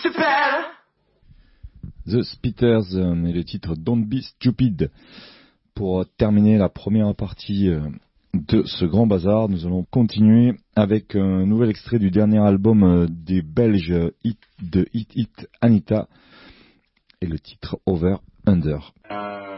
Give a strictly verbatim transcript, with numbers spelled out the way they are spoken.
The Spitters et le titre Don't Be Stupid. Pour terminer la première partie de ce grand bazar, nous allons continuer avec un nouvel extrait du dernier album des Belges Hit, de Hit Hit Anita et le titre Over Under.